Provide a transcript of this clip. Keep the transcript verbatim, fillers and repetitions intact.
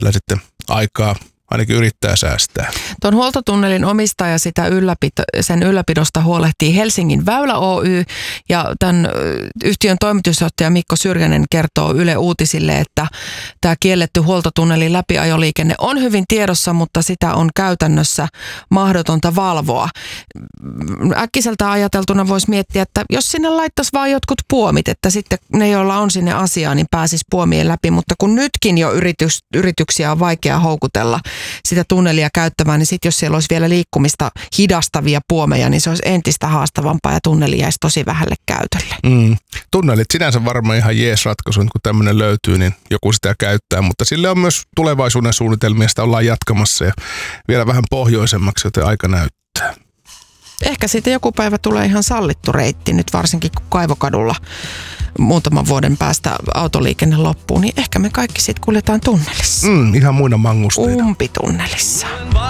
Kyllä sitten aikaa ainakin yrittää säästää. Tuon huoltotunnelin omistaja sitä ylläpito, sen ylläpidosta huolehtii Helsingin Väylä Oy, ja tämän yhtiön toimitusjohtaja Mikko Syrjänen kertoo Yle Uutisille, että tämä kielletty huoltotunnelin läpiajoliikenne on hyvin tiedossa, mutta sitä on käytännössä mahdotonta valvoa. Äkkiseltä ajateltuna voisi miettiä, että jos sinne laittaisi vaan jotkut puomit, että sitten ne, joilla on sinne asiaa, niin pääsisi puomien läpi, mutta kun nytkin jo yritys, yrityksiä on vaikea houkutella sitä tunnelia käyttämään, niin sitten jos siellä olisi vielä liikkumista hidastavia puomeja, niin se olisi entistä haastavampaa ja tunneli jäisi tosi vähälle käytölle. Mm. Tunnelit sinänsä varmaan ihan jees ratkaisu, kun tämmöinen löytyy, niin joku sitä käyttää, mutta sille on myös tulevaisuuden suunnitelmia, sitä ollaan jatkamassa ja vielä vähän pohjoisemmaksi, joten aika näyttää. Ehkä siitä joku päivä tulee ihan sallittu reitti, nyt varsinkin kun Kaivokadulla muutaman vuoden päästä autoliikenne loppuu, niin ehkä me kaikki sitten kuljetaan tunnelissa. Mm, ihan muina mangusteina. Umpitunnelissa.